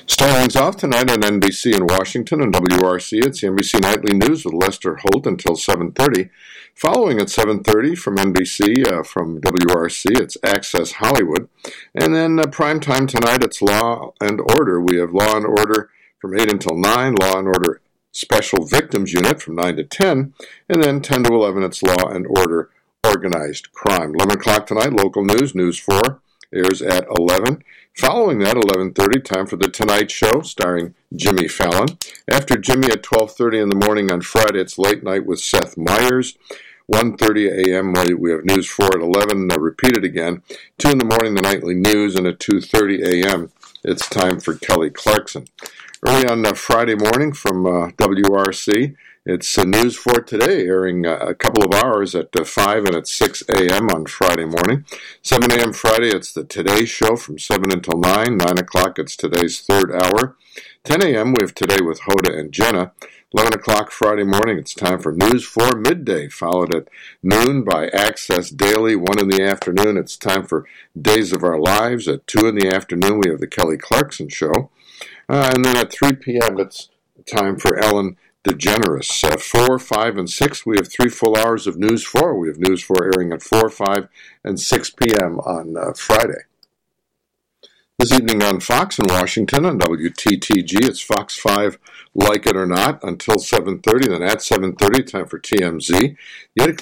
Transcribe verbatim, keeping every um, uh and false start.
Starting things off tonight on N B C in Washington and W R C, it's the N B C Nightly News with Lester Holt until seven thirty. Following at seven thirty from N B C, uh, from W R C, it's Access Hollywood. And then uh, primetime tonight, it's Law and Order. We have Law and Order from eight until nine, Law and Order Special Victims Unit from nine to ten, and then ten to eleven, it's Law and Order Organized Crime. eleven o'clock tonight, local news, News four, airs at eleven. Following that, eleven thirty, time for The Tonight Show, starring Jimmy Fallon. After Jimmy at twelve thirty in the morning on Friday, it's Late Night with Seth Meyers. one thirty a.m., we have News four at eleven, uh, repeated again. two in the morning, the Nightly News, and at two thirty a.m., it's time for Kelly Clarkson. Early on uh, Friday morning from uh, W R C, it's uh, News for Today, airing uh, a couple of hours at uh, five and at six a.m. on Friday morning. seven a.m. Friday, it's the Today Show from seven until nine. nine o'clock, it's Today's Third Hour. ten a.m., we have Today with Hoda and Jenna. eleven o'clock Friday morning, it's time for News four Midday, followed at noon by Access Daily. one in the afternoon, it's time for Days of Our Lives. At two in the afternoon, we have the Kelly Clarkson Show. Uh, and then at three p.m., it's time for Ellen DeGeneres. Uh, four, five, and six, we have three full hours of News four. We have News four airing at four, five, and six p.m. on uh, Friday. This evening on Fox in Washington on W T T G, it's Fox five, Like It or Not, until seven thirty. Then at seven thirty, time for T M Z. The